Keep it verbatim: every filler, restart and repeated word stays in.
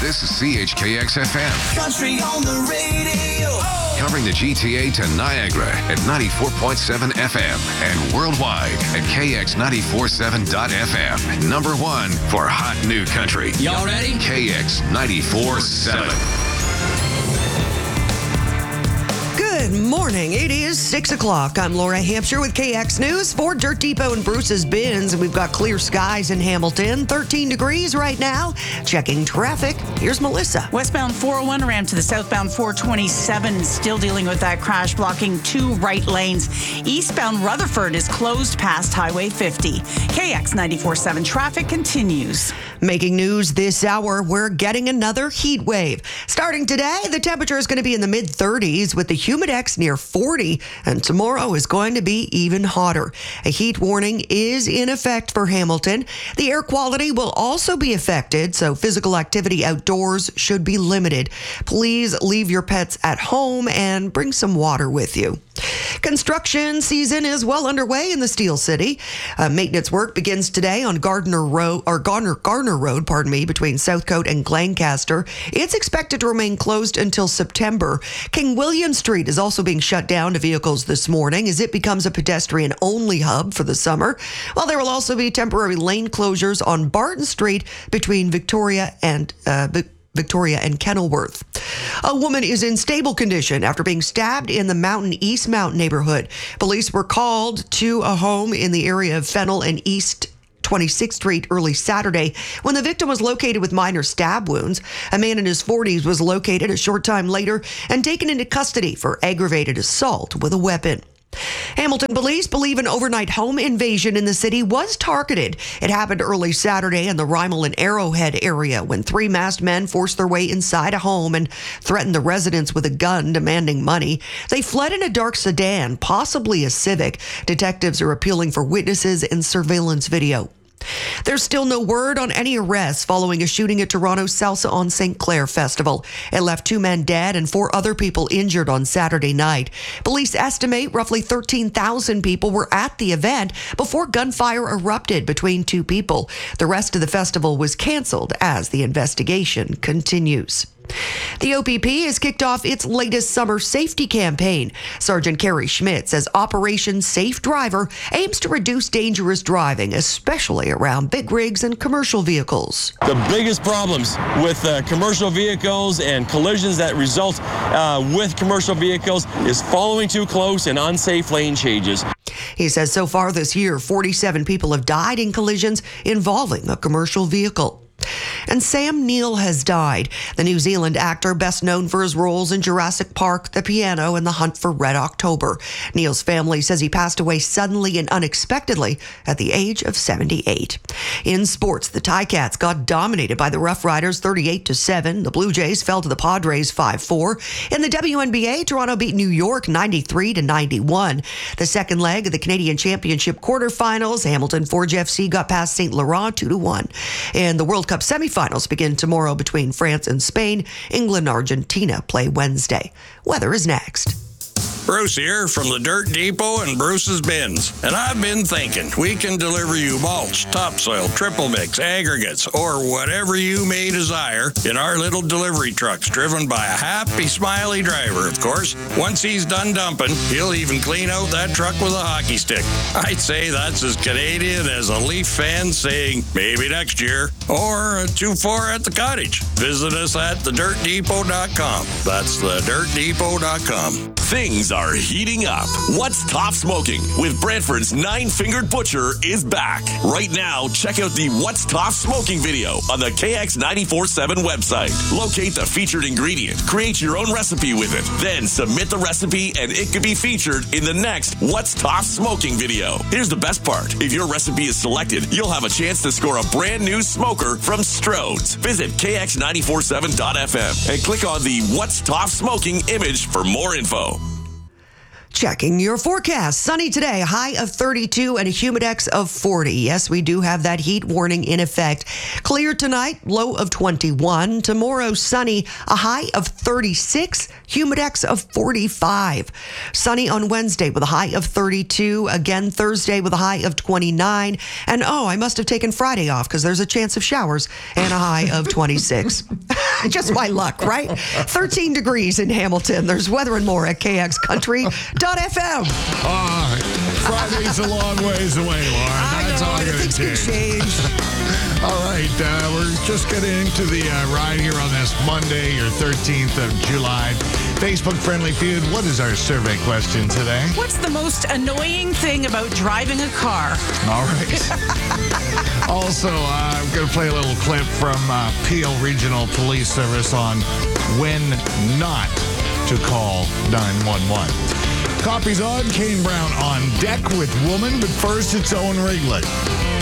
This is C H K X F M. Country on the radio. Oh. Covering the G T A to Niagara at ninety-four point seven F M and worldwide at K X nine four seven dot F M. Number one for hot new country. Y'all ready? K X ninety-four seven. Good morning. It is six o'clock. I'm Laura Hampshire with K X News for Dirt Depot and Bruce's Bins. And we've got clear skies in Hamilton, thirteen degrees right now. Checking traffic. Here's Melissa. Westbound four oh one ran to the southbound four twenty-seven. Still dealing with that crash, blocking two right lanes. Eastbound Rutherford is closed past Highway fifty. K X ninety-four seven traffic continues. Making news this hour, we're getting another heat wave. Starting today, the temperature is going to be in the mid thirties with the humidex near forty, and tomorrow is going to be even hotter. A heat warning is in effect for Hamilton. The air quality will also be affected, so physical activity outdoors should be limited. Please leave your pets at home and bring some water with you. Construction season is well underway in the Steel City. Uh, maintenance work begins today on Gardner Road, or Gardner Gardner Road, pardon me, between Southcote and Glencaster. It's expected to remain closed until September. King William Street is also being shut down to vehicles this morning as it becomes a pedestrian-only hub for the summer. While there will also be temporary lane closures on Barton Street between Victoria and uh, Victoria and Kenilworth. A woman is in stable condition after being stabbed in the Mountain East Mount neighborhood. Police were called to a home in the area of Fennel and East twenty-sixth Street early Saturday when the victim was located with minor stab wounds. A man in his forties was located a short time later and taken into custody for aggravated assault with a weapon. Hamilton police believe an overnight home invasion in the city was targeted. It happened early Saturday in the Rymel and Arrowhead area when three masked men forced their way inside a home and threatened the residents with a gun, demanding money. They fled in a dark sedan, possibly a Civic. Detectives are appealing for witnesses and surveillance video. There's still no word on any arrests following a shooting at Toronto's Salsa on Saint Clair Festival. It left two men dead and four other people injured on Saturday night. Police estimate roughly thirteen thousand people were at the event before gunfire erupted between two people. The rest of the festival was canceled as the investigation continues. The O P P has kicked off its latest summer safety campaign. Sergeant Carrie Schmidt says Operation Safe Driver aims to reduce dangerous driving, especially around big rigs and commercial vehicles. The biggest problems with uh, commercial vehicles and collisions that result uh, with commercial vehicles is following too close and unsafe lane changes. He says so far this year, forty-seven people have died in collisions involving a commercial vehicle. And Sam Neill has died. The New Zealand actor, best known for his roles in Jurassic Park, The Piano, and The Hunt for Red October. Neill's family says he passed away suddenly and unexpectedly at the age of seventy-eight. In sports, the Ticats got dominated by the Rough Riders thirty-eight to seven. The Blue Jays fell to the Padres five four. In the W N B A, Toronto beat New York ninety-three to ninety-one. The second leg of the Canadian Championship quarterfinals, Hamilton Forge F C got past Saint Laurent two to one. And the World Cup semifinals begin tomorrow between France and Spain. England and Argentina play Wednesday. Weather is next. Bruce here from the Dirt Depot and Bruce's Bins. And I've been thinking we can deliver you mulch, topsoil, triple mix, aggregates, or whatever you may desire in our little delivery trucks driven by a happy, smiley driver, of course. Once he's done dumping, he'll even clean out that truck with a hockey stick. I'd say that's as Canadian as a Leaf fan saying, maybe next year, or a two four at the cottage. Visit us at the dirt depot dot com. That's the dirt depot dot com. Things are heating up. What's Top Smoking with Brantford's Nine-Fingered Butcher is back. Right now, check out the What's Top Smoking video on the K X ninety-four seven website. Locate the featured ingredient, create your own recipe with it, then submit the recipe and it could be featured in the next What's Top Smoking video. Here's the best part. If your recipe is selected, you'll have a chance to score a brand new smoker from Strode's. Visit K X nine four seven dot F M and click on the What's Top Smoking image for more info. Checking your forecast. Sunny today, high of thirty-two and a humidex of forty. Yes, we do have that heat warning in effect. Clear tonight, low of twenty-one. Tomorrow, sunny, a high of thirty-six, humidex of forty-five. Sunny on Wednesday with a high of thirty-two. Again, Thursday with a high of twenty-nine. And oh, I must have taken Friday off because there's a chance of showers and a high of twenty-six. Just my luck, right? thirteen degrees in Hamilton. There's weather and more at K X country dot f m. Uh, Friday's a long ways away, Lauren. I That's know, all going to things can change. change. All right, uh, we're just getting into the uh, ride here on this Monday, your thirteenth of July. Facebook Friendly Feud, what is our survey question today? What's the most annoying thing about driving a car? All right. Also, uh, I'm going to play a little clip from uh, Peel Regional Police Service on when not to call nine one one. Copies on, Kane Brown on deck with Woman, but first it's Owen Wrigley.